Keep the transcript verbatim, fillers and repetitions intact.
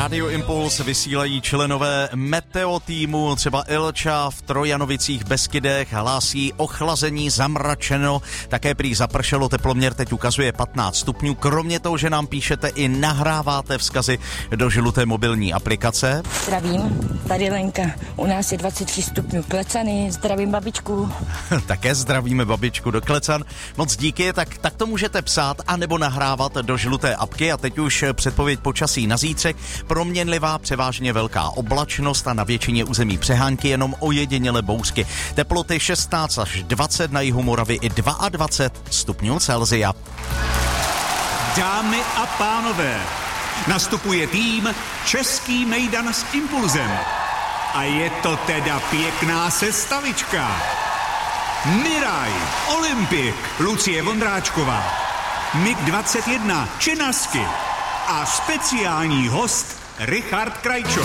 Rádio Impuls vysílají členové Meteo týmu, třeba Ilča v Trojanovicích Beskydech, hlásí ochlazení, zamračeno, také prý zapršelo, teploměr teď ukazuje patnáct stupňů. Kromě toho, že nám píšete i nahráváte vzkazy do žluté mobilní aplikace. Zdravím, tady Lenka, u nás je dvacet tři stupňů Klecany, zdravím babičku. Také zdravíme babičku do Klecan. Moc díky, tak, tak to můžete psát anebo nahrávat do žluté apky a teď už předpověď počasí na zítřek. Proměnlivá, převážně velká oblačnost a na většině území přehánky, jenom ojedinělé bouřky. Teploty šestnáct až dvacet, na jihu Moravy i dvacet dva stupňů Celsia. Dámy a pánové, nastupuje tým Český mejdan s Impulzem. A je to teda pěkná sestavička. Miraj, Olympik, Lucie Vondráčková, Mig dvacet jedna, Činasky a speciální host Richard Krajčo.